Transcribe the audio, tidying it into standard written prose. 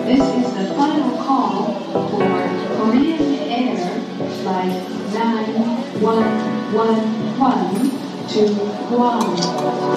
This is the final call for Korean Air Flight 9111 to Guam.